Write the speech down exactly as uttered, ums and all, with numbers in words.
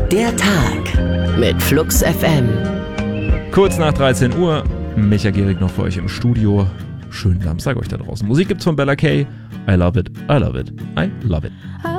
Der Tag mit Flux F M. Kurz nach dreizehn Uhr, Micha Gehrig noch für euch im Studio. Schönen Samstag euch da draußen. Musik gibt's von Bella K. I love it, I love it, I love it.